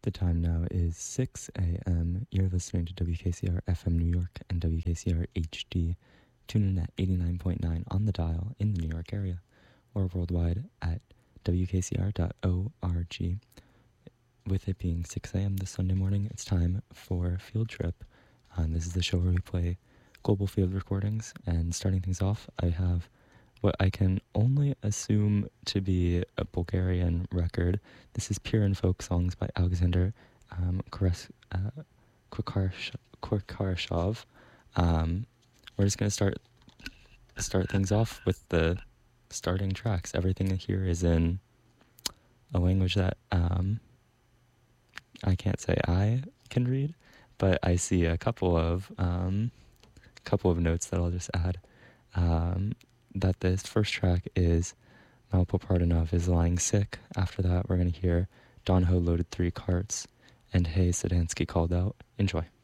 The time now is 6 a.m. You're listening to WKCR FM New York and WKCR HD. Tune in at 89.9 on the dial in the New York area or worldwide at WKCR.org. With it being 6 a.m. this Sunday morning, it's time for Field Trip. This is the show where we play global field recordings, and starting things off, I have what I can only assume to be a Bulgarian record. This is Pure and Folk Songs by Alexander Kwarkarashov. We're just going to start things off with the starting tracks. Everything here is in a language that I can't say I can read, but I see a couple of notes that I'll just add. That this first track is Malpo Pardanov is Lying Sick. After that, we're going to hear Don Ho Loaded 3 Carts and Hey Sedansky Called Out. Enjoy.